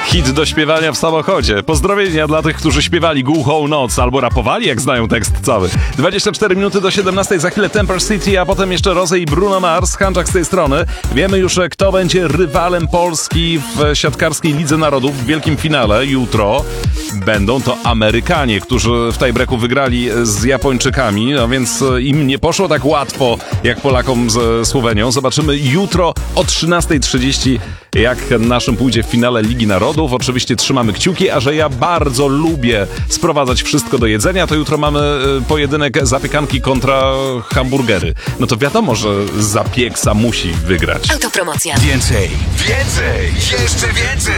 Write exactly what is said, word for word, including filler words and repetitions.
Hit do śpiewania w samochodzie. Pozdrowienia dla tych, którzy śpiewali Głuchą Noc albo rapowali, jak znają tekst cały. dwadzieścia cztery minuty do siedemnastej, za chwilę Temper City, a potem jeszcze Rosé i Bruno Mars. Hanczak z tej strony. Wiemy już, kto będzie rywalem Polski w siatkarskiej Lidze Narodów w wielkim finale jutro. Będą to Amerykanie, którzy w tiebreaku wygrali z Japończykami, no więc im nie poszło tak łatwo jak Polakom z Słowenią. Zobaczymy jutro o trzynasta trzydzieści, jak naszym pójdzie w finale Ligi Narodów. Oczywiście trzymamy kciuki, a że ja bardzo lubię sprowadzać wszystko do jedzenia, to jutro mamy pojedynek zapiekanki kontra hamburgery. No to wiadomo, że zapieksa musi wygrać. Autopromocja. Więcej, więcej, jeszcze więcej!